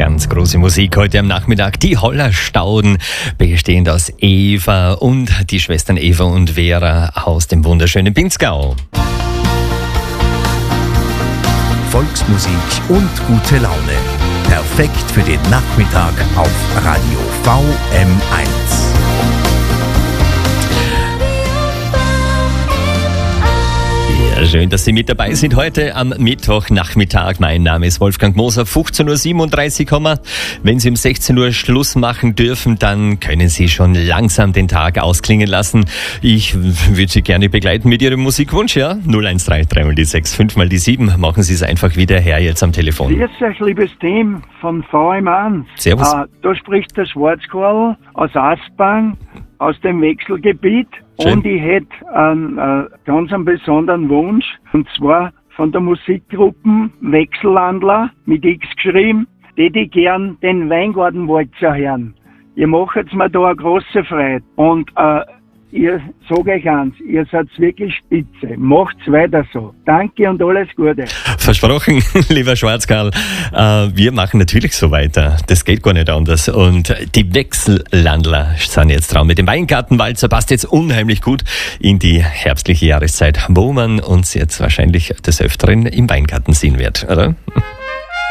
Ganz große Musik heute am Nachmittag. Die Hollerstauden, bestehend aus Eva und die Schwestern Eva und Vera aus dem wunderschönen Pinzgau. Volksmusik und gute Laune. Perfekt für den Nachmittag auf Radio VM1. Ja, schön, dass Sie mit dabei sind heute am Mittwochnachmittag. Mein Name ist Wolfgang Moser, 15.37 Uhr. Wenn Sie um 16 Uhr Schluss machen dürfen, dann können Sie schon langsam den Tag ausklingen lassen. Ich würde Sie gerne begleiten mit Ihrem Musikwunsch, ja? 013 3 mal die 6, 5 mal die 7. Machen Sie es einfach wieder her jetzt am Telefon. Grüß euch, liebes Team von VM1. Servus. Da spricht der Schwarzkarl aus Aspang, aus dem Wechselgebiet. Schön. Und ich hätte einen ganz einen besonderen Wunsch, und zwar von der Musikgruppe Wechsellandler mit X geschrieben, die ich gern den Weingartenwalzer hören. Ihr macht mir da eine große Freude. Und ihr sage euch eins, ihr seid wirklich spitze. Macht's weiter so. Danke und alles Gute. Versprochen, lieber Schwarzkarl. Wir machen natürlich so weiter. Das geht gar nicht anders. Und die Wechsellandler sind jetzt dran mit dem Weingartenwalzer. Passt jetzt unheimlich gut in die herbstliche Jahreszeit, wo man uns jetzt wahrscheinlich des Öfteren im Weingarten sehen wird, oder?